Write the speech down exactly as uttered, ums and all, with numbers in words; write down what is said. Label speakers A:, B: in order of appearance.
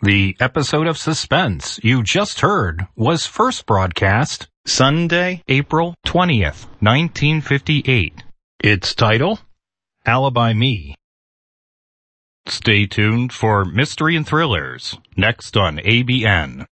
A: The episode of Suspense you just heard was first broadcast Sunday, April twentieth, nineteen fifty-eight. Its title, Alibi Me. Stay tuned for Mystery and Thrillers, next on A B N.